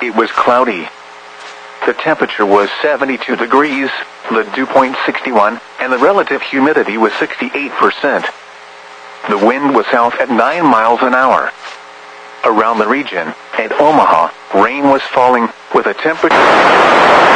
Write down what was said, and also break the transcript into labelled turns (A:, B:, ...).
A: It was cloudy. The temperature was 72 degrees, the dew point 61, and the relative humidity was 68%. The wind was south at 9 miles an hour. Around the region, at Omaha, rain was falling with a temperature...